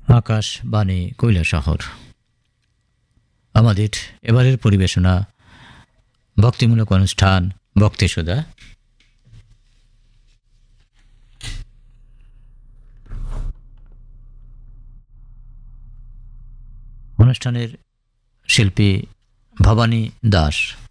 আকাশবাণী কৈলাসহর। আমাদের এবারের পরিবেশনা ভক্তিমূলক অনুষ্ঠান ভক্তিসুধা। অনুষ্ঠানের শিল্পী ভবানী দাস।